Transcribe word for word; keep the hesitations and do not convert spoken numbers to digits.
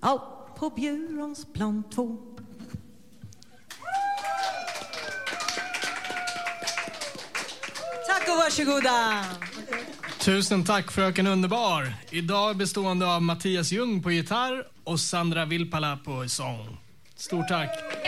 Ja, på Bjurons plan två. Tack och varsågoda. Tusen tack fröken Underbar. Idag bestående av Mattias Ljung på gitarr och Sandra Vilpala på sång. Stort tack.